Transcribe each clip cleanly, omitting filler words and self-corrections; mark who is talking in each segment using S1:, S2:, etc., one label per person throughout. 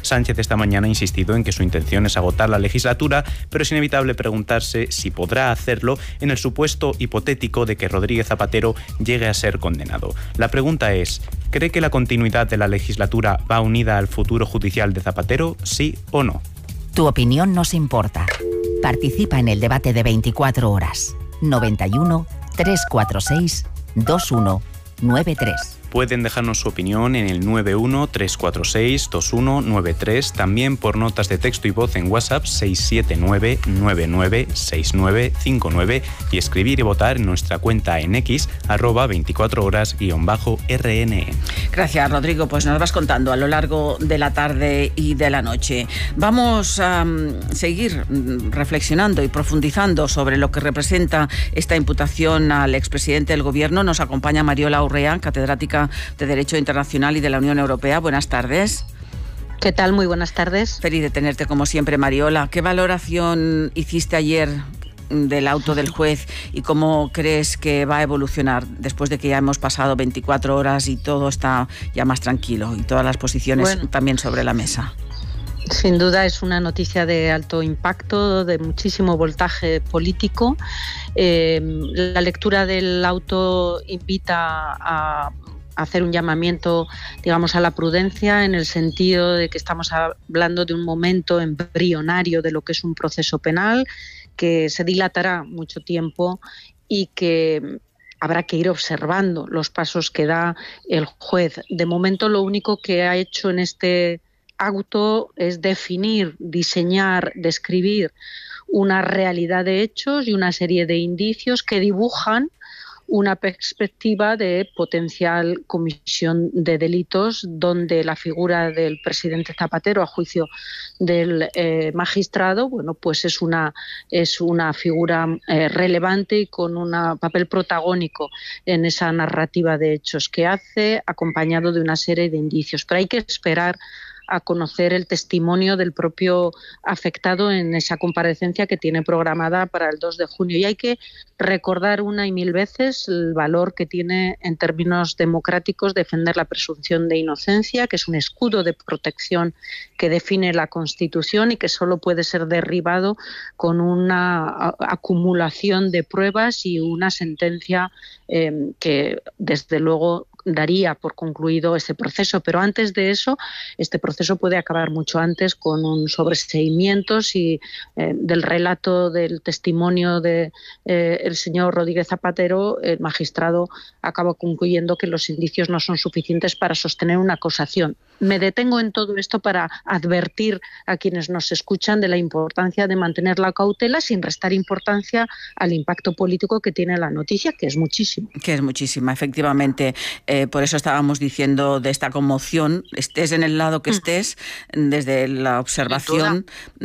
S1: Sánchez esta mañana ha insistido en que su intención es agotar la legislatura, pero es inevitable preguntarse si podrá hacerlo en el supuesto hipotético de que Rodríguez Zapatero llegue a ser condenado. La pregunta es, ¿cree que la continuidad de la legislatura va unida al futuro judicial de Zapatero, sí o no?
S2: Tu opinión nos importa. Participa en el debate de 24 horas. 91 346 2193.
S1: Pueden dejarnos su opinión en el 91-346-2193, también por notas de texto y voz en WhatsApp 679-996959 y escribir y votar en nuestra cuenta en X, @24horas_RN.
S3: Gracias, Rodrigo. Pues nos vas contando a lo largo de la tarde y de la noche. Vamos a seguir reflexionando y profundizando sobre lo que representa esta imputación al expresidente del Gobierno. Nos acompaña Mariola Urrea, catedrática de Derecho Internacional y de la Unión Europea. Buenas tardes.
S4: ¿Qué tal? Muy buenas tardes.
S3: Feliz de tenerte como siempre, Mariola. ¿Qué valoración hiciste ayer del auto del juez y cómo crees que va a evolucionar después de que ya hemos pasado 24 horas y todo está ya más tranquilo y todas las posiciones también sobre la mesa?
S4: Sin duda es una noticia de alto impacto, de muchísimo voltaje político. La lectura del auto invita a hacer un llamamiento, digamos, a la prudencia, en el sentido de que estamos hablando de un momento embrionario de lo que es un proceso penal que se dilatará mucho tiempo y que habrá que ir observando los pasos que da el juez. De momento, lo único que ha hecho en este auto es definir, diseñar, describir una realidad de hechos y una serie de indicios que dibujan una perspectiva de potencial comisión de delitos, donde la figura del presidente Zapatero, a juicio del magistrado, bueno, pues es una figura relevante y con un papel protagónico en esa narrativa de hechos que hace, acompañado de una serie de indicios. Pero hay que esperar a conocer el testimonio del propio afectado en esa comparecencia que tiene programada para el 2 de junio. Y hay que recordar una y mil veces el valor que tiene en términos democráticos defender la presunción de inocencia, que es un escudo de protección que define la Constitución y que solo puede ser derribado con una acumulación de pruebas y una sentencia que, desde luego, daría por concluido ese proceso, pero antes de eso, este proceso puede acabar mucho antes con un sobreseimiento si del relato del testimonio de el señor Rodríguez Zapatero, el magistrado acaba concluyendo que los indicios no son suficientes para sostener una acusación. Me detengo en todo esto para advertir a quienes nos escuchan de la importancia de mantener la cautela sin restar importancia al impacto político que tiene la noticia, que es muchísimo.
S3: Que es muchísima, efectivamente. Por eso estábamos diciendo de esta conmoción, estés en el lado que estés, desde la observación,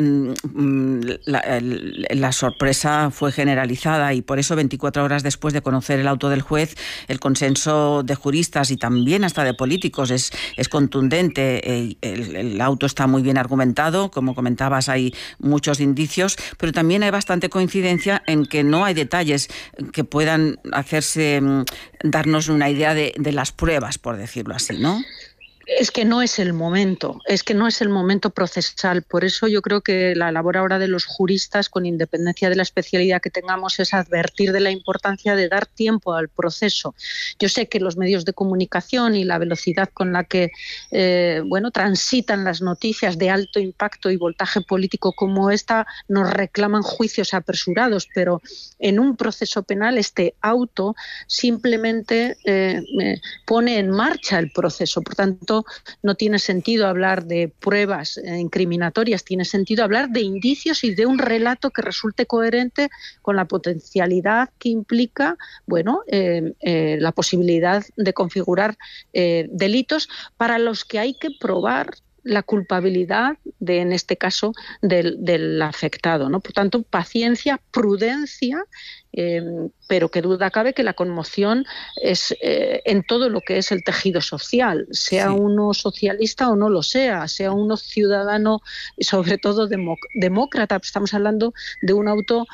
S3: la sorpresa fue generalizada y por eso 24 horas después de conocer el auto del juez, el consenso de juristas y también hasta de políticos es contundente. El auto está muy bien argumentado, como comentabas, hay muchos indicios, pero también hay bastante coincidencia en que no hay detalles que puedan darnos una idea de las pruebas, por decirlo así, ¿no?
S4: Es que no es el momento procesal. Por eso yo creo que la labor ahora de los juristas, con independencia de la especialidad que tengamos, es advertir de la importancia de dar tiempo al proceso. Yo sé que los medios de comunicación y la velocidad con la que transitan las noticias de alto impacto y voltaje político como esta nos reclaman juicios apresurados, pero en un proceso penal este auto simplemente pone en marcha el proceso. Por tanto, no tiene sentido hablar de pruebas incriminatorias, tiene sentido hablar de indicios y de un relato que resulte coherente con la potencialidad que implica la posibilidad de configurar delitos para los que hay que probar la culpabilidad en este caso, del afectado, ¿no? Por tanto, paciencia, prudencia, pero qué duda cabe que la conmoción es en todo lo que es el tejido social, sea uno socialista o no lo sea uno ciudadano y sobre todo demócrata. Estamos hablando de un auto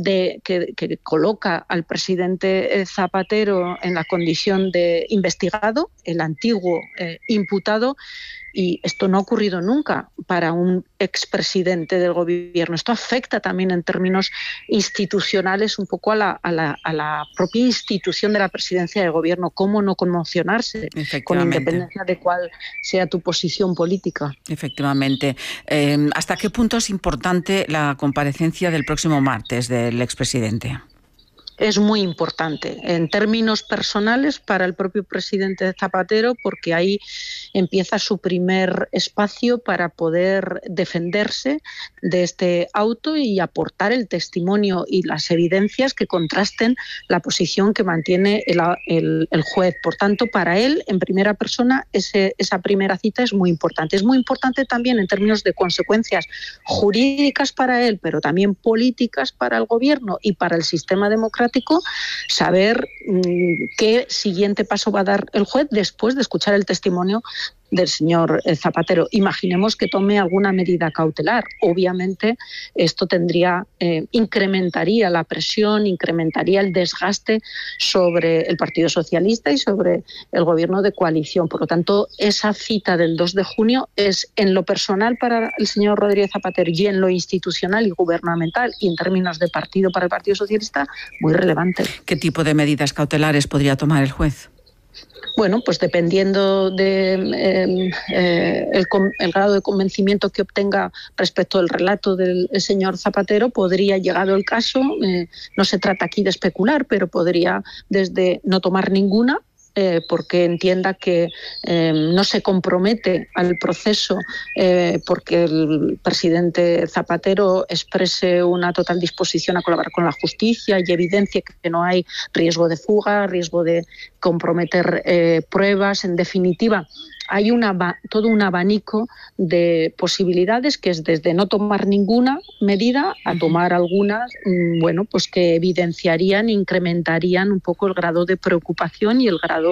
S4: que coloca al presidente Zapatero en la condición de investigado, el antiguo imputado, y esto no ha ocurrido nunca para un expresidente del gobierno. Esto afecta también en términos institucionales un poco a la propia institución de la presidencia del gobierno. ¿Cómo no conmocionarse con independencia de cuál sea tu posición política?
S3: Efectivamente. ¿Hasta qué punto es importante la comparecencia del próximo martes del expresidente?
S4: Es muy importante en términos personales para el propio presidente Zapatero, porque ahí empieza su primer espacio para poder defenderse de este auto y aportar el testimonio y las evidencias que contrasten la posición que mantiene el juez. Por tanto, para él, en primera persona, esa primera cita es muy importante. Es muy importante también en términos de consecuencias jurídicas para él, pero también políticas para el gobierno y para el sistema democrático, saber qué siguiente paso va a dar el juez después de escuchar el testimonio del señor Zapatero. Imaginemos que tome alguna medida cautelar. Obviamente esto incrementaría la presión, incrementaría el desgaste sobre el Partido Socialista y sobre el gobierno de coalición. Por lo tanto, esa cita del 2 de junio es en lo personal para el señor Rodríguez Zapatero y en lo institucional y gubernamental y en términos de partido para el Partido Socialista muy relevante.
S3: ¿Qué tipo de medidas cautelares podría tomar el juez?
S4: Bueno, pues dependiendo de el grado de convencimiento que obtenga respecto al relato del señor Zapatero, podría, llegado el caso, no se trata aquí de especular, pero podría desde no tomar ninguna, porque entienda que no se compromete al proceso porque el presidente Zapatero exprese una total disposición a colaborar con la justicia y evidencia que no hay riesgo de fuga, riesgo de comprometer pruebas. En definitiva, hay todo un abanico de posibilidades que es desde no tomar ninguna medida a tomar algunas, pues que evidenciarían, incrementarían un poco el grado de preocupación y el grado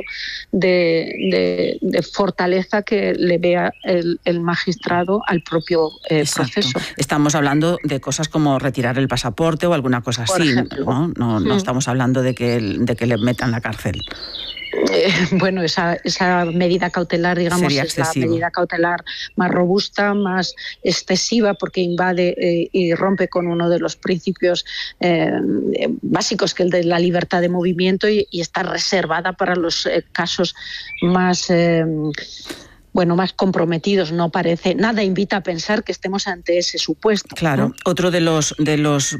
S4: de fortaleza que le vea el magistrado al propio proceso.
S3: Estamos hablando de cosas como retirar el pasaporte o alguna cosa así, no estamos hablando de que le metan la cárcel.
S4: Bueno, esa medida cautelar, digamos, es la medida cautelar más robusta, más excesiva, porque invade y rompe con uno de los principios básicos, que es el de la libertad de movimiento, y está reservada para los casos más más comprometidos. No parece, nada invita a pensar que estemos ante ese supuesto.
S3: Claro, ¿no? Otro de los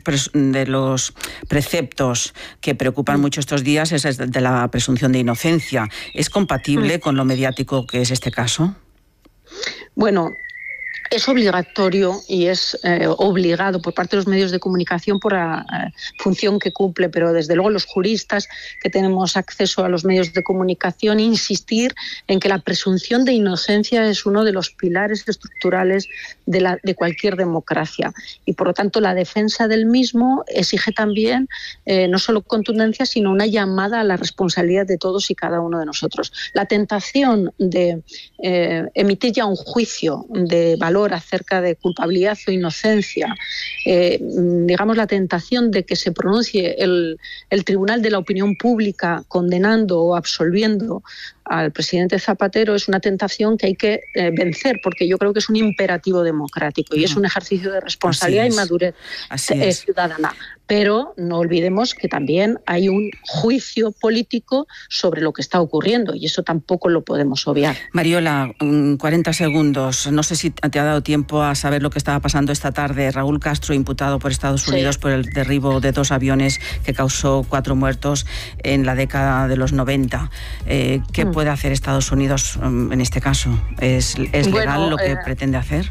S3: preceptos que preocupan mucho estos días es el de la presunción de inocencia. ¿Es compatible con lo mediático que es este caso?
S4: Bueno, es obligatorio y es obligado por parte de los medios de comunicación por la función que cumple, pero desde luego los juristas que tenemos acceso a los medios de comunicación insistir en que la presunción de inocencia es uno de los pilares estructurales de cualquier democracia, y por lo tanto la defensa del mismo exige también no solo contundencia, sino una llamada a la responsabilidad de todos y cada uno de nosotros. La tentación de emitir ya un juicio de valor acerca de culpabilidad o inocencia, digamos la tentación de que se pronuncie el tribunal de la opinión pública condenando o absolviendo al presidente Zapatero, es una tentación que hay que vencer, porque yo creo que es un imperativo democrático y es un ejercicio de responsabilidad y madurez ciudadana. Pero no olvidemos que también hay un juicio político sobre lo que está ocurriendo y eso tampoco lo podemos obviar.
S3: Mariola, 40 segundos. No sé si te ha dado tiempo a saber lo que estaba pasando esta tarde. Raúl Castro, imputado por Estados Unidos por el derribo de 2 aviones que causó 4 muertos en la década de los 90. ¿Qué puede hacer Estados Unidos en este caso? ¿Es legal lo que pretende hacer?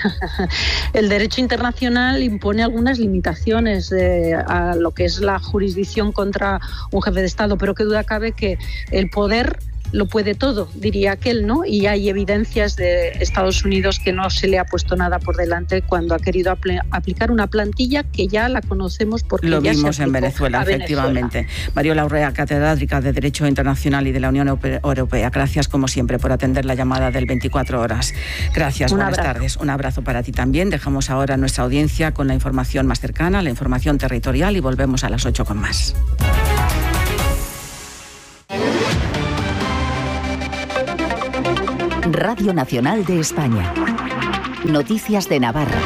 S4: El derecho internacional impone algunas limitaciones a lo que es la jurisdicción contra un jefe de Estado, pero qué duda cabe que el poder lo puede todo, diría aquel, ¿no? Y hay evidencias de Estados Unidos que no se le ha puesto nada por delante cuando ha querido aplicar una plantilla que ya la conocemos porque
S3: lo
S4: ya
S3: vimos
S4: se
S3: en Venezuela, efectivamente. Mariola Urrea, catedrática de Derecho Internacional y de la Unión Europea. Gracias, como siempre, por atender la llamada del 24 horas. Gracias, buenas tardes. Un abrazo para ti también. Dejamos ahora nuestra audiencia con la información más cercana, la información territorial, y volvemos a las 8 con más.
S2: Radio Nacional de España. Noticias de Navarra.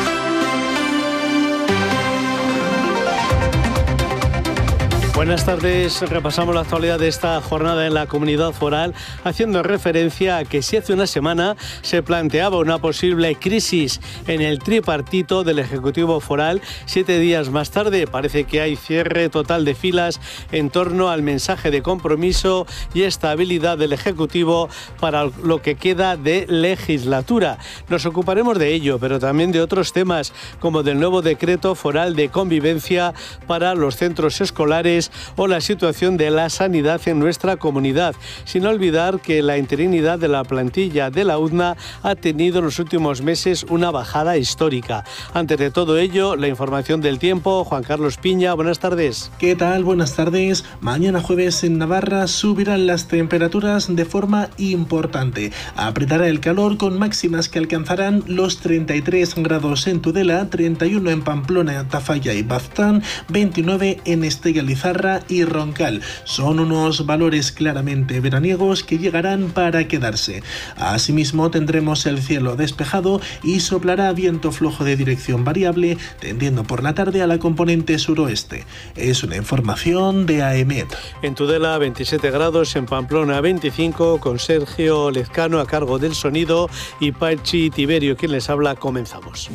S5: Buenas tardes, repasamos la actualidad de esta jornada en la Comunidad Foral, haciendo referencia a que si hace una semana se planteaba una posible crisis en el tripartito del Ejecutivo Foral, 7 días más tarde parece que hay cierre total de filas en torno al mensaje de compromiso y estabilidad del Ejecutivo para lo que queda de legislatura. Nos ocuparemos de ello, pero también de otros temas, como del nuevo decreto foral de convivencia para los centros escolares o la situación de la sanidad en nuestra comunidad, sin olvidar que la interinidad de la plantilla de la UDNA ha tenido en los últimos meses una bajada histórica. Antes de todo ello, la información del tiempo. Juan Carlos Piña, buenas tardes.
S6: ¿Qué tal? Buenas tardes. Mañana jueves en Navarra subirán las temperaturas de forma importante. Apretará el calor con máximas que alcanzarán los 33 grados en Tudela, 31 en Pamplona, Tafalla y Baztán, 29 en Estella Lizarra y Roncal. Son unos valores claramente veraniegos que llegarán para quedarse. Asimismo, tendremos el cielo despejado y soplará viento flojo de dirección variable, tendiendo por la tarde a la componente suroeste. Es una información de AEMET.
S5: En Tudela, 27 grados, en Pamplona, 25, con Sergio Lezcano a cargo del sonido y Pachi Tiberio, quien les habla. Comenzamos.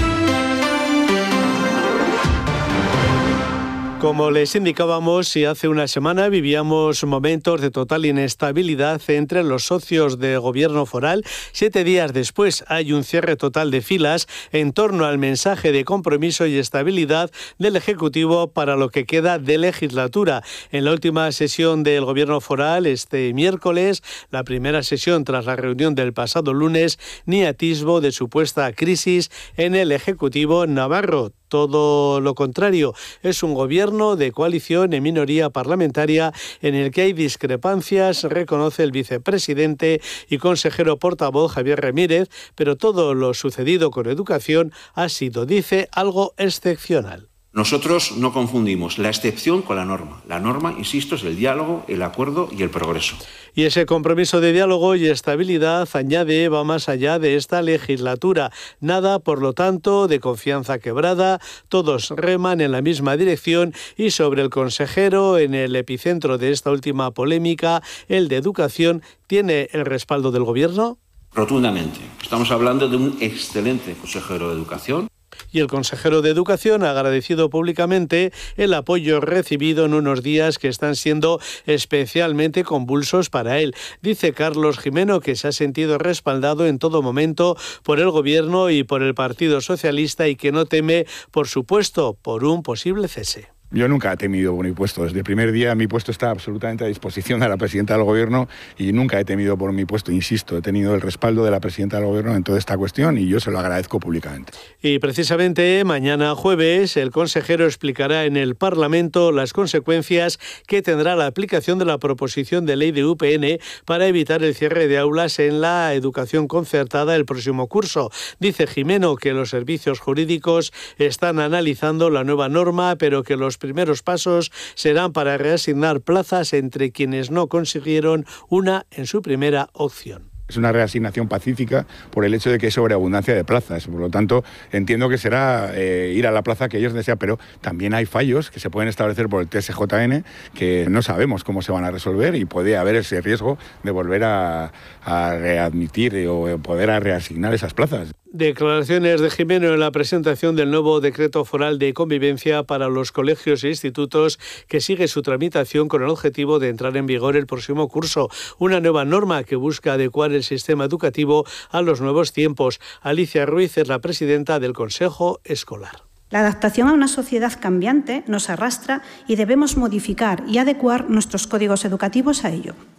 S5: Como les indicábamos, si hace una semana vivíamos momentos de total inestabilidad entre los socios de gobierno foral, 7 días después hay un cierre total de filas en torno al mensaje de compromiso y estabilidad del Ejecutivo para lo que queda de legislatura. En la última sesión del gobierno foral, este miércoles, la primera sesión tras la reunión del pasado lunes, ni atisbo de supuesta crisis en el Ejecutivo navarro. Todo lo contrario, es un gobierno de coalición en minoría parlamentaria en el que hay discrepancias, reconoce el vicepresidente y consejero portavoz Javier Ramírez, pero todo lo sucedido con educación ha sido, dice, algo excepcional.
S7: Nosotros no confundimos la excepción con la norma. La norma, insisto, es el diálogo, el acuerdo y el progreso.
S5: Y ese compromiso de diálogo y estabilidad, añade, va más allá de esta legislatura. Nada, por lo tanto, de confianza quebrada, todos reman en la misma dirección y sobre el consejero, en el epicentro de esta última polémica, el de educación, ¿tiene el respaldo del gobierno?
S7: Rotundamente. Estamos hablando de un excelente consejero de educación.
S5: Y el consejero de Educación ha agradecido públicamente el apoyo recibido en unos días que están siendo especialmente convulsos para él. Dice Carlos Jimeno que se ha sentido respaldado en todo momento por el Gobierno y por el Partido Socialista y que no teme, por supuesto, por un posible cese.
S8: Yo nunca he temido por mi puesto. Desde el primer día mi puesto está absolutamente a disposición de la presidenta del Gobierno y nunca he temido por mi puesto. Insisto, he tenido el respaldo de la presidenta del Gobierno en toda esta cuestión y yo se lo agradezco públicamente.
S5: Y precisamente mañana jueves el consejero explicará en el Parlamento las consecuencias que tendrá la aplicación de la proposición de ley de UPN para evitar el cierre de aulas en la educación concertada el próximo curso. Dice Jimeno que los servicios jurídicos están analizando la nueva norma, pero que los primeros pasos serán para reasignar plazas entre quienes no consiguieron una en su primera opción.
S8: Es una reasignación pacífica por el hecho de que hay sobreabundancia de plazas. Por lo tanto, entiendo que será ir a la plaza que ellos desean, pero también hay fallos que se pueden establecer por el TSJN que no sabemos cómo se van a resolver y puede haber ese riesgo de volver a readmitir o poder reasignar esas plazas.
S5: Declaraciones de Jimeno en la presentación del nuevo decreto foral de convivencia para los colegios e institutos que sigue su tramitación con el objetivo de entrar en vigor el próximo curso. Una nueva norma que busca adecuar el sistema educativo a los nuevos tiempos. Alicia Ruiz es la presidenta del Consejo Escolar.
S9: La adaptación a una sociedad cambiante nos arrastra y debemos modificar y adecuar nuestros códigos educativos a ello.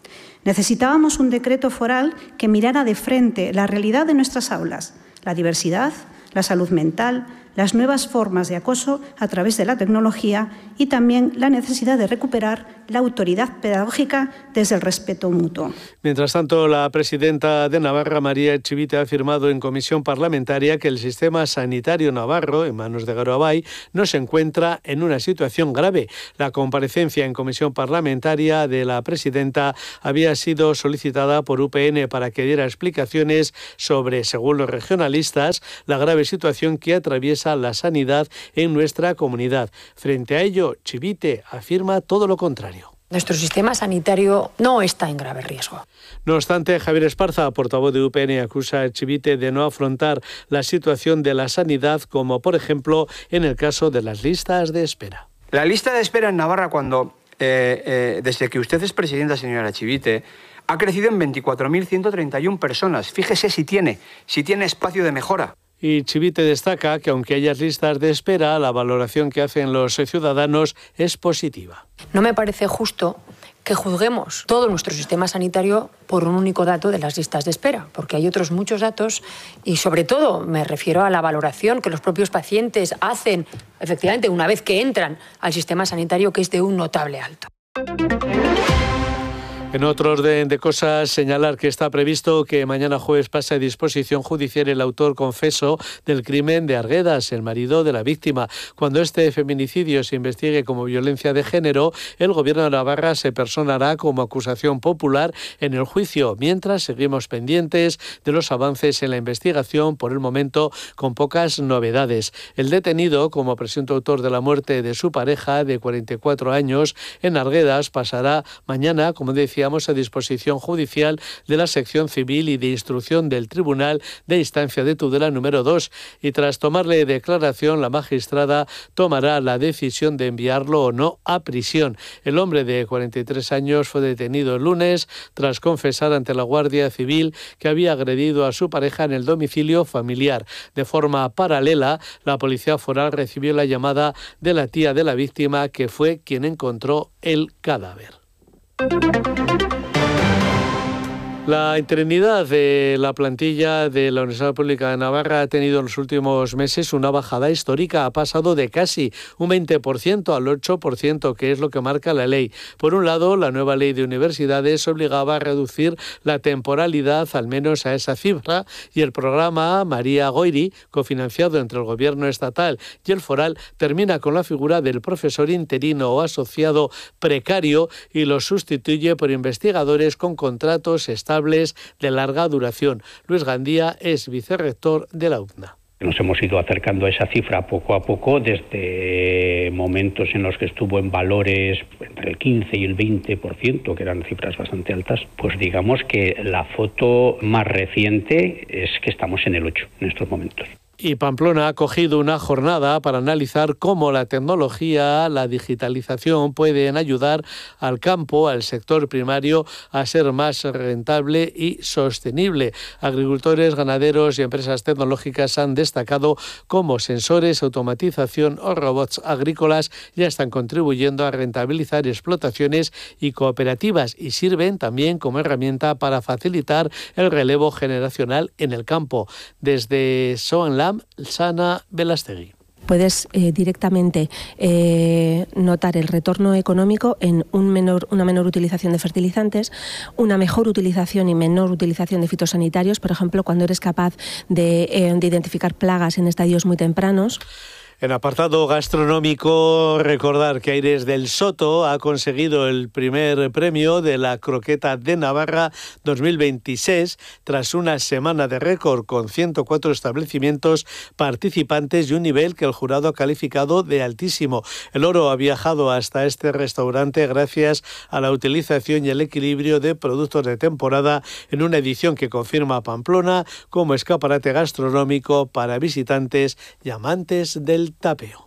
S9: Necesitábamos un decreto foral que mirara de frente la realidad de nuestras aulas, la diversidad, la salud mental, las nuevas formas de acoso a través de la tecnología y también la necesidad de recuperar la autoridad pedagógica desde el respeto mutuo.
S5: Mientras tanto, la presidenta de Navarra, María Echivite, ha afirmado en comisión parlamentaria que el sistema sanitario navarro, en manos de Garabay, no se encuentra en una situación grave. La comparecencia en comisión parlamentaria de la presidenta había sido solicitada por UPN para que diera explicaciones sobre, según los regionalistas, la grave situación que atraviesa la sanidad en nuestra comunidad. Frente a ello, Chivite afirma todo lo contrario.
S10: Nuestro sistema sanitario no está en grave riesgo.
S5: No obstante, Javier Esparza, portavoz de UPN, acusa a Chivite de no afrontar la situación de la sanidad, como por ejemplo en el caso de las listas de espera.
S11: La lista de espera en Navarra, desde que usted es presidenta, señora Chivite, ha crecido en 24.131 personas. Fíjese si tiene espacio de mejora.
S5: Y Chivite destaca que aunque haya listas de espera, la valoración que hacen los ciudadanos es positiva.
S10: No me parece justo que juzguemos todo nuestro sistema sanitario por un único dato de las listas de espera, porque hay otros muchos datos y sobre todo me refiero a la valoración que los propios pacientes hacen, efectivamente, una vez que entran al sistema sanitario, que es de un notable alto.
S5: En otro orden de cosas, señalar que está previsto que mañana jueves pase a disposición judicial el autor confeso del crimen de Arguedas, el marido de la víctima. Cuando este feminicidio se investigue como violencia de género, el Gobierno de Navarra se personará como acusación popular en el juicio, mientras seguimos pendientes de los avances en la investigación, por el momento con pocas novedades. El detenido, como presunto autor de la muerte de su pareja de 44 años en Arguedas, pasará mañana, como decía, a disposición judicial de la sección civil y de instrucción del Tribunal de Instancia de Tudela número 2 y tras tomarle declaración la magistrada tomará la decisión de enviarlo o no a prisión. El hombre de 43 años fue detenido el lunes tras confesar ante la Guardia Civil que había agredido a su pareja en el domicilio familiar. De forma paralela, la Policía Foral recibió la llamada de la tía de la víctima, que fue quien encontró el cadáver. La interinidad de la plantilla de la Universidad Pública de Navarra ha tenido en los últimos meses una bajada histórica. Ha pasado de casi un 20% al 8%, que es lo que marca la ley. Por un lado, la nueva ley de universidades obligaba a reducir la temporalidad al menos a esa cifra y el programa María Goiri, cofinanciado entre el Gobierno estatal y el foral, termina con la figura del profesor interino o asociado precario y lo sustituye por investigadores con contratos estables de larga duración. Luis Gandía es vicerrector de la UPNA.
S12: Nos hemos ido acercando a esa cifra poco a poco, desde momentos en los que estuvo en valores entre el 15 y el 20%, que eran cifras bastante altas. Pues digamos que la foto más reciente es que estamos en el 8 en estos momentos.
S5: Y Pamplona ha acogido una jornada para analizar cómo la tecnología, la digitalización pueden ayudar al campo, al sector primario, a ser más rentable y sostenible. Agricultores, ganaderos y empresas tecnológicas han destacado cómo sensores, automatización o robots agrícolas ya están contribuyendo a rentabilizar explotaciones y cooperativas y sirven también como herramienta para facilitar el relevo generacional en el campo. Desde SOANLAM, Sana Velastegui.
S13: Puedes directamente notar el retorno económico en una menor utilización de fertilizantes, una mejor utilización y menor utilización de fitosanitarios, por ejemplo, cuando eres capaz de identificar plagas en estadios muy tempranos.
S5: En apartado gastronómico, recordar que Aires del Soto ha conseguido el primer premio de la Croqueta de Navarra 2026 tras una semana de récord con 104 establecimientos participantes y un nivel que el jurado ha calificado de altísimo. El oro ha viajado hasta este restaurante gracias a la utilización y el equilibrio de productos de temporada en una edición que confirma a Pamplona como escaparate gastronómico para visitantes y amantes del tapeo.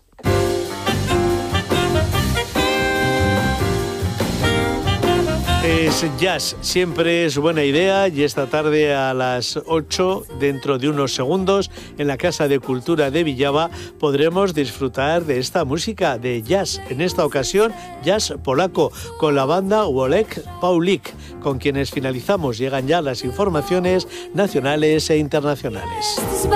S5: Pues jazz siempre es buena idea y esta tarde a las 8, dentro de unos segundos, en la Casa de Cultura de Villava podremos disfrutar de esta música de jazz. En esta ocasión, jazz polaco, con la banda Wolek Paulik, con quienes finalizamos. Llegan ya las informaciones nacionales e internacionales.